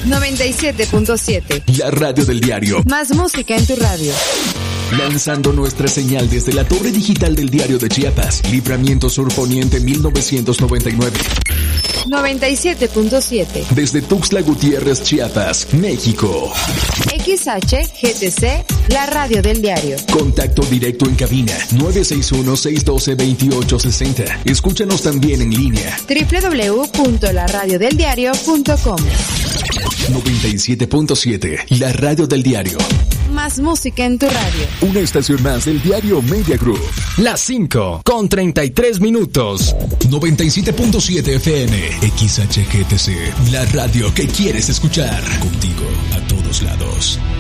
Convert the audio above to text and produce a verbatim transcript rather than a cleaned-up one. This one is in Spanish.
noventa y siete punto siete. La radio del diario. Más música en tu radio. Lanzando nuestra señal desde la torre digital del Diario de Chiapas, Libramiento Sur Poniente mil novecientos noventa y nueve. noventa y siete punto siete. Desde Tuxtla Gutiérrez, Chiapas, México. X H G T C, la radio del diario. Contacto directo en cabina nueve seis uno, seis uno dos, dos ocho seis cero. Escúchanos también en línea doble u doble u doble u punto la radio del diario punto com. noventa y siete punto siete, la radio del diario. Más música en tu radio. Una estación más del diario Media Group. Las cinco con treinta y tres minutos. noventa y siete punto siete F M. X H G T C. La radio que quieres escuchar. Contigo a todos lados.